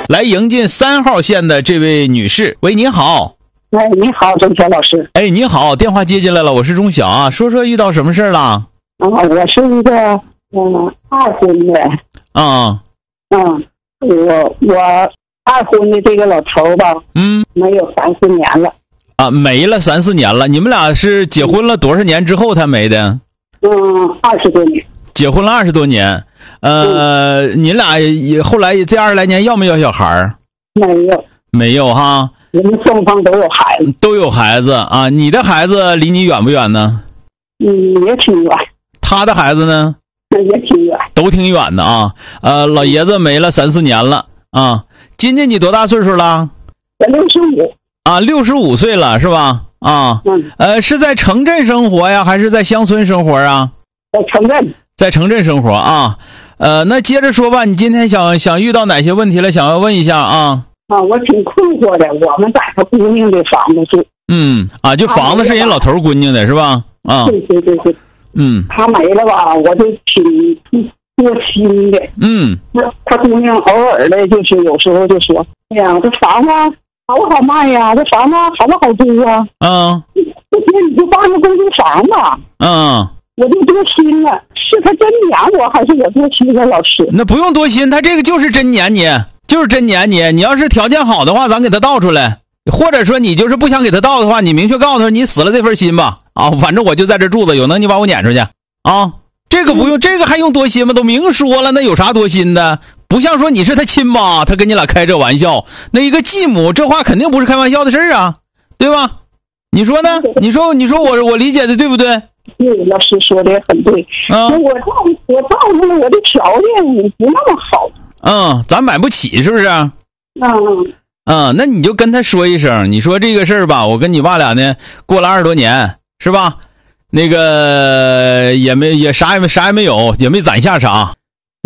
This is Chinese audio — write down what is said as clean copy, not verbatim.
来迎进3号线的这位女士。喂，你好。 哎，你好，钟晓老师。 哎，你好，电话接进来了，我是钟晓啊，说说遇到什么事了？ 啊，我是一个二婚的。我二婚的这个老头吧，没有3、4年了。 啊，没了3、4年了。你们俩是结婚了多少年之后他没的 ？20多年。 结婚了20多年。你俩也后来这20来年要没要小孩？没有哈。 我们双方都有孩子。 都有孩子啊？你的孩子离你远不远呢？ 也挺远。 他的孩子呢？ 也挺远。 都挺远的啊。老爷子没了3、4年了啊。今年你多大岁数了？ 我65。 啊，65岁了是吧？啊。是在城镇生活呀，还是在乡村生活啊？ 在城镇。 在城镇生活啊。那接着说吧，你今天想遇到哪些问题了？想要问一下啊。 我挺困惑的。我们在他姑娘的房子住。 就房子是人老头姑娘的是吧？啊。 对。他没了吧，我就挺多心的。他姑娘偶尔的，就是有时候就说：“哎呀，这房子好不好卖呀？这房子好不好租啊？”不行，你就办个公租房吧。我就多心了。是他真撵我，还是我多心了？老师， 那不用多心，他这个就是真撵你，就是真撵你。你要是条件好的话，咱给他倒出来；或者说你就是不想给他倒的话，你明确告诉他你死了这份心吧。反正我就在这住着，有能你把我撵出去啊。这个不用，这个还用多心吗？都明说了，那有啥多心的？不像说你是他亲妈，他跟你俩开这玩笑，那一个继母，这话肯定不是开玩笑的事啊，对吧？你说呢？你说我理解的对不对？ 对，老师说的也很对。我照顾了，我的条件不那么好。 咱买不起是不是？那你就跟他说一声，你说这个事儿吧，我跟你爸俩呢过了20多年，是吧？那个也啥也没有，也没攒下啥。